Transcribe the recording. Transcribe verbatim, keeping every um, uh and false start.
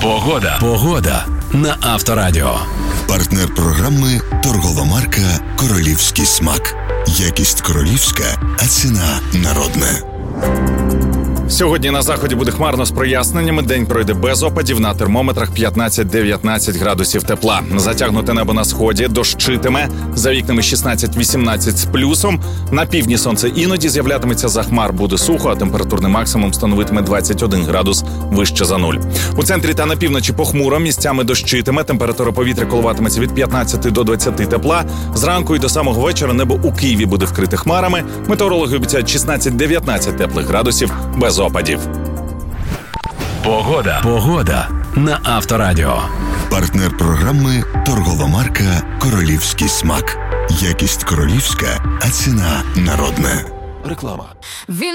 Погода. Погода на Авторадіо. Партнер програми торгова марка «Королівський смак». Якість королівська, а ціна народна. Сьогодні на заході буде хмарно з проясненнями. День пройде без опадів. На термометрах п'ятнадцять-дев'ятнадцять градусів тепла. Затягнуте небо на сході, дощитиме. За вікнами шістнадцять-вісімнадцять з плюсом. На півдні сонце іноді з'являтиметься за хмар. Буде сухо, а температурний максимум становитиме двадцять один градус вище за нуль. У центрі та на півночі похмуро, місцями дощитиме. Температура повітря коливатиметься від п'ятнадцяти до двадцяти тепла. Зранку і до самого вечора небо у Києві буде вкрите хмарами. Метеорологи обіцяють шістнадцять-дев'ятнадцять теплих градусів без опадів. Погода. Погода на Авторадіо. Партнер програми торгова марка «Королівський смак». Якість королівська, а ціна народна. Реклама.